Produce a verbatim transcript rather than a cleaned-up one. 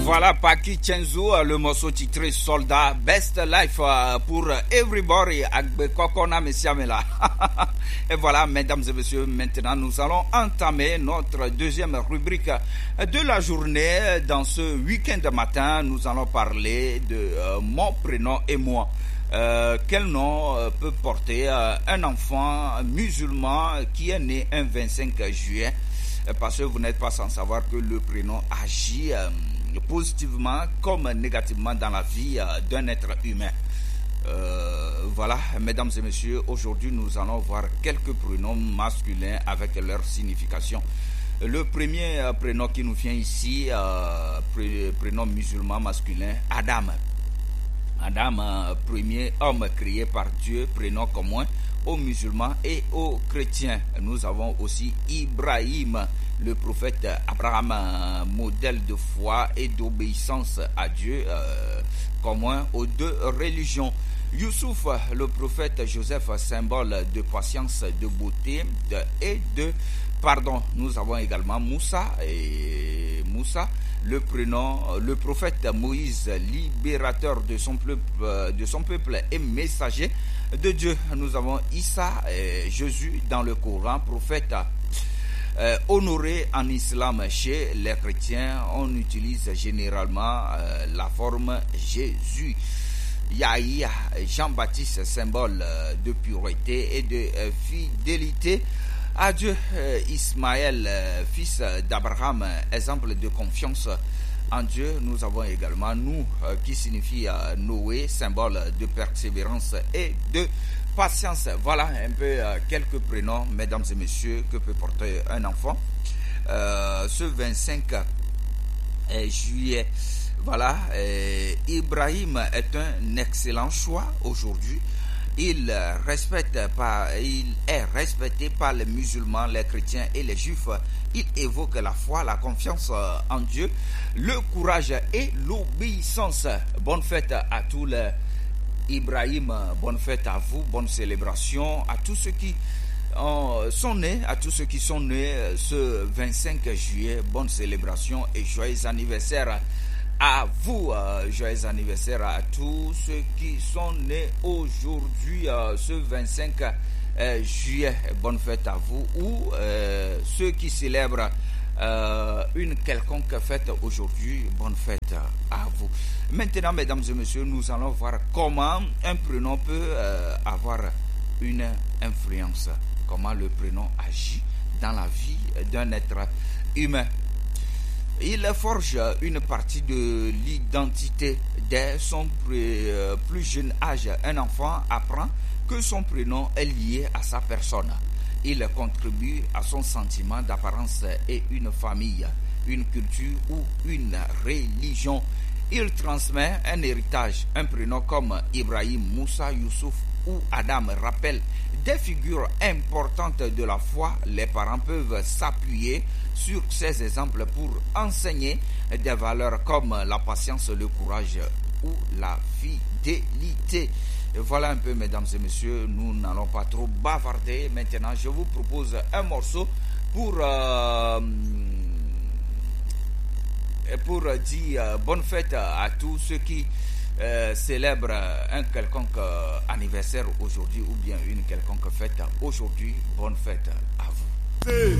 Voilà Paki Chenzo, le morceau titré Soldat Best Life pour Everybody Agbe Kokona Messiamela. Et voilà, mesdames et messieurs, maintenant nous allons entamer notre deuxième rubrique de la journée. Dans ce week-end matin, nous allons parler de euh, mon prénom et moi. Euh, quel nom euh, peut porter euh, un enfant musulman qui est né un vingt-cinq juillet? Parce que vous n'êtes pas sans savoir que le prénom agit euh, positivement comme négativement dans la vie euh, d'un être humain. Euh, voilà, mesdames et messieurs, aujourd'hui nous allons voir quelques prénoms masculins avec leur signification. Le premier euh, prénom qui nous vient ici, euh, pré prénom musulman masculin, Adam. Adam, euh, premier homme créé par Dieu, prénom commun aux musulmans et aux chrétiens. Nous avons aussi Ibrahim, le prophète Abraham, modèle de foi et d'obéissance à Dieu, euh, commun aux deux religions. Youssouf, le prophète Joseph, symbole de patience, de beauté de, et de pardon. Nous avons également Moussa et Moussa, le prénom, le prophète Moïse, libérateur de son peuple, de son peuple et messager de Dieu. Nous avons Issa et Jésus dans le Coran, prophète euh, honoré en islam. Chez les chrétiens, on utilise généralement euh, la forme Jésus. Yahya, Jean-Baptiste, symbole de pureté et de euh, fidélité à Dieu. euh, Ismaël, euh, fils d'Abraham, exemple de confiance en Dieu. Nous avons également nous, euh, qui signifie euh, Noé, symbole de persévérance et de patience. Voilà un peu euh, quelques prénoms, mesdames et messieurs, que peut porter un enfant. Euh, ce vingt-cinq juillet, voilà, euh, Ibrahim est un excellent choix aujourd'hui. Il, respecte par, il est respecté par les musulmans, les chrétiens et les juifs. Il évoque la foi, la confiance en Dieu, le courage et l'obéissance. Bonne fête à tous les Ibrahim, bonne fête à vous, bonne célébration à tous ceux qui euh, sont nés, à tous ceux qui sont nés ce vingt-cinq juillet. Bonne célébration et joyeux anniversaire à vous, euh, joyeux anniversaire à tous ceux qui sont nés aujourd'hui, euh, ce vingt-cinq euh, juillet. Bonne fête à vous, ou euh, ceux qui célèbrent euh, une quelconque fête aujourd'hui. Bonne fête à vous. Maintenant, mesdames et messieurs, nous allons voir comment un prénom peut euh, avoir une influence, comment le prénom agit dans la vie d'un être humain. Il forge une partie de l'identité dès son plus jeune âge. Un enfant apprend que son prénom est lié à sa personne. Il contribue à son sentiment d'apparence et une famille, une culture ou une religion. Il transmet un héritage. Un prénom comme Ibrahim, Moussa, Youssouf ou Adam rappelle des figures importantes de la foi. Les parents peuvent s'appuyer sur ces exemples pour enseigner des valeurs comme la patience, le courage ou la fidélité. Et voilà un peu, mesdames et messieurs, nous n'allons pas trop bavarder. Maintenant, je vous propose un morceau pour, euh, pour dire euh, bonne fête à tous ceux qui Euh, célèbre un quelconque euh, anniversaire aujourd'hui ou bien une quelconque fête aujourd'hui. Bonne fête à vous.